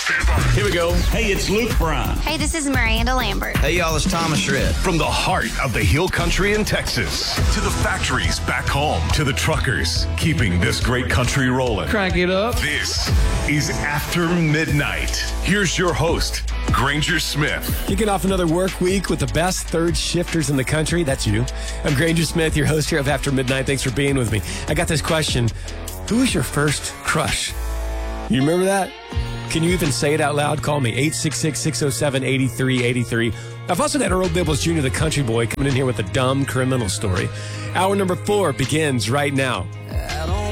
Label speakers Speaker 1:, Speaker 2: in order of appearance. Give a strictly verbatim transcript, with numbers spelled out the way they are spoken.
Speaker 1: Here we go. Hey, it's Luke Bryan.
Speaker 2: Hey, this is Miranda Lambert.
Speaker 3: Hey, y'all, it's Thomas Shred.
Speaker 4: From the heart of the Hill Country in Texas to the factories back home to the truckers keeping this great country rolling.
Speaker 5: Crank it up.
Speaker 4: This is After Midnight. Here's your host, Granger Smith.
Speaker 6: Kicking off another work week with the best third shifters in the country. That's you. I'm Granger Smith, your host here of After Midnight. Thanks for being with me. I got this question. Who was your first crush? You remember that? Can you even say it out loud? Call me, eight six six, six oh seven, eight three eight three. I've also got Earl Bibbles Junior, the country boy, coming in here with a dumb criminal story. Hour number four begins right now.